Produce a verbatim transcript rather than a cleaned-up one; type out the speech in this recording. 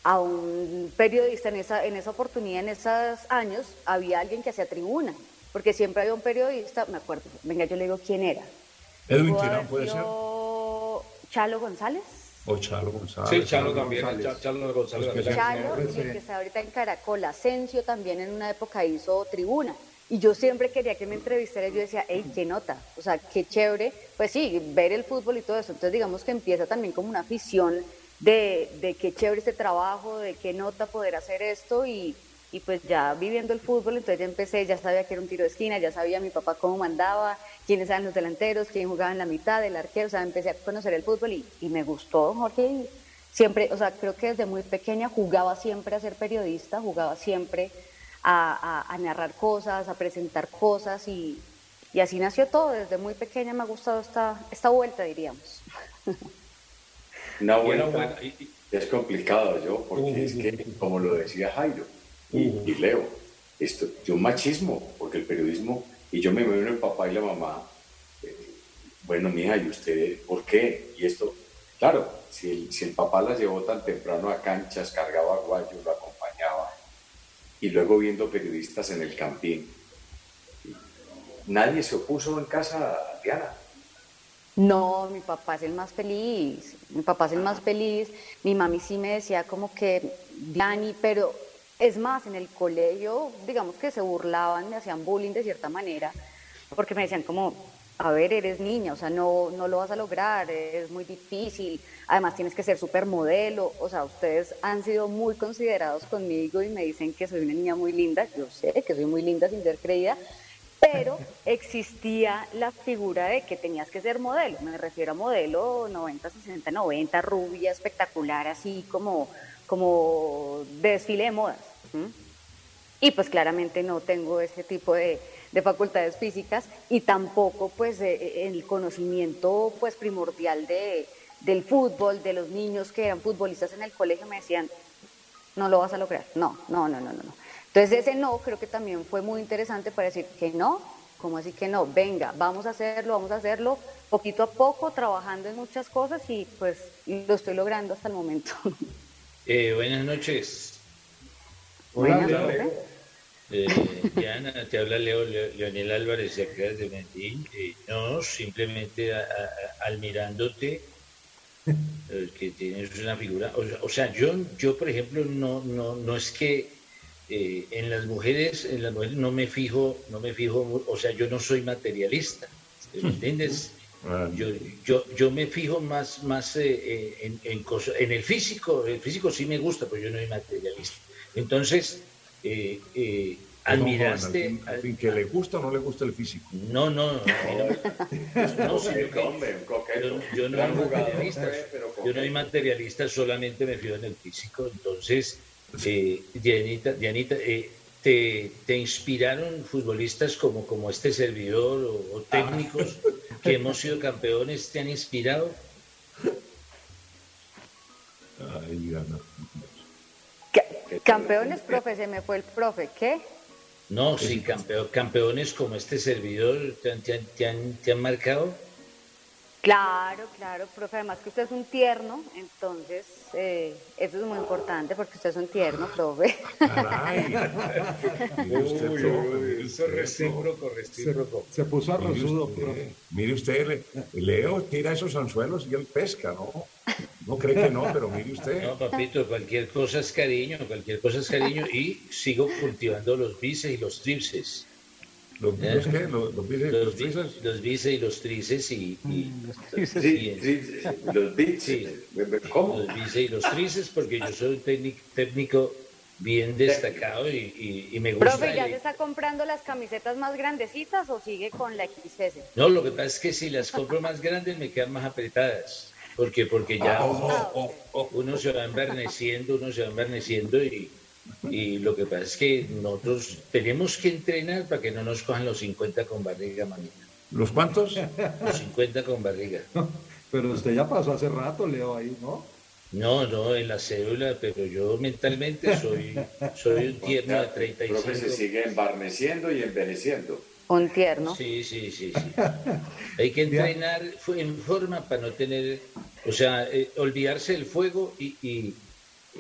a un periodista en esa, en esa oportunidad, en esos años, había alguien que hacía tribuna, porque siempre había un periodista, me acuerdo, venga, yo le digo quién era. Edwin Pudo Tirán haber puede ser, sido Chalo González. o Chalo Sí, González, Chalo alguno de también, esos. el Cha- González. Chalo González Los que también la se, Chalo hacía. y el que Ese, está ahorita en Caracol, Asensio, también en una época hizo tribuna. Y yo siempre quería que me entrevistara y yo decía, hey, qué nota, o sea, qué chévere. Pues sí, ver el fútbol y todo eso. Entonces digamos que empieza también como una afición de, de qué chévere este trabajo, de qué nota poder hacer esto y, y pues ya viviendo el fútbol, entonces ya empecé, ya sabía que era un tiro de esquina, ya sabía mi papá cómo mandaba, quiénes eran los delanteros, quién jugaba en la mitad, el arquero, o sea, empecé a conocer el fútbol y, y me gustó, Jorge, y siempre, o sea, creo que desde muy pequeña jugaba siempre a ser periodista, jugaba siempre a, a, a narrar cosas, a presentar cosas y, y así nació todo, desde muy pequeña me ha gustado esta, esta vuelta, diríamos. Una Y era bueno. vuelta Y, y- es complicado yo, uh, porque es uh, que, como lo decía Jairo uh, y, uh. y Leo, esto de un machismo, porque el periodismo, y yo me veo en el papá y la mamá, eh, bueno, mija, ¿y usted por qué? Y esto, claro, si el, si el papá la llevó tan temprano a canchas, cargaba guayos, lo acompañaba, y luego viendo periodistas en el campín, nadie se opuso en casa, Diana. No, mi papá es el más feliz, mi papá es el más feliz, mi mami sí me decía como que, Diani, pero es más, en el colegio, digamos que se burlaban, me hacían bullying de cierta manera, porque me decían como, a ver, eres niña, o sea, no, no lo vas a lograr, es muy difícil, además tienes que ser súper modelo, o sea, ustedes han sido muy considerados conmigo y me dicen que soy una niña muy linda, yo sé que soy muy linda sin ser creída, pero existía la figura de que tenías que ser modelo, me refiero a modelo noventa, sesenta, noventa, rubia, espectacular, así como, como de desfile de modas. ¿M? Y pues claramente no tengo ese tipo de, de facultades físicas y tampoco pues eh, el conocimiento pues primordial de, del fútbol, de los niños que eran futbolistas en el colegio me decían, no lo vas a lograr, no, no, no, no, no. no. Entonces ese no creo que también fue muy interesante para decir que no, ¿cómo así que no? Venga, vamos a hacerlo, vamos a hacerlo poquito a poco, trabajando en muchas cosas y pues lo estoy logrando hasta el momento. Eh, buenas noches. hola, Buenas, Leo. profe. Eh, Diana, te habla Leo, Leo- Leonel Álvarez de acá de Medellín. Eh, no, simplemente a- a- a- admirándote, eh, que tienes una figura. O, sea, o sea, yo, yo por ejemplo, no, no, no es que eh, en las mujeres, en las mujeres no me fijo, no me fijo, mu- o sea, yo no soy materialista, ¿me entiendes? Ah, Yo, yo, yo me fijo más, más eh, eh, en, en, cosas, en el físico, el físico sí me gusta, pero yo no soy materialista. Entonces, eh, eh, perdón, joven, al admiraste, fin, al a- fin, que le gusta o no le gusta el físico. no, no, no, a mí no, No, es un no, sino que coqueto, hombre, un yo, coqueto. yo no soy Gran jugador, materialista, fue, pero yo no soy coqueto. materialista, solamente me fijo en el físico. Entonces, eh, Dianita, Dianita eh, te, te inspiraron futbolistas como, como este servidor o, o técnicos que hemos sido campeones, ¿te han inspirado? Ay, Diana. Campeones, profe, se me fue el profe, ¿qué? No, sí, campeón, campeones como este servidor, ¿te han, te han, te han, te han marcado? Claro, claro, profe, además que usted es un tierno, entonces eh, eso es muy importante porque usted es un tierno, profe. Caray. Mire usted, Uy, profe, uy, mire eso usted, es profe. recíproco, Se, recíproco. se puso Mire arrozudo, usted, profe. mire usted, Le- Leo tira esos anzuelos y él pesca, ¿no? No cree que no, pero mire usted. No, papito, cualquier cosa es cariño, cualquier cosa es cariño y sigo cultivando los bíceps y los tríceps. ¿Los, ¿Eh? los qué? ¿Los, los, bíceps, Los, los bi- tríceps? los bíceps y los tríceps y, y, y Sí, en- sí, los beats, sí, ¿cómo? los bíceps y los tríceps porque yo soy un técnic- técnico bien destacado y, y- y me gusta. Profe, ¿ya el- se está comprando las camisetas más grandecitas o sigue con la X S? No, lo que pasa es que si las compro más grandes me quedan más apretadas. Porque, porque ya uno, Ah, ok. uno se va enverneciendo, uno se va enverneciendo y, y lo que pasa es que nosotros tenemos que entrenar para que no nos cojan los cincuenta con barriga, mamita. ¿Los cuantos? Los cincuenta con barriga. Pero usted ya pasó hace rato, Leo, ahí, ¿no? No, no, en la cédula, pero yo mentalmente soy, soy un O tierno de sea, treinta el y profe se cinco. sigue embarneciendo y envejeciendo. Un tierno. Sí, sí, sí, sí. Hay que entrenar fu- en forma para no tener, o sea, eh, olvidarse del fuego y, y,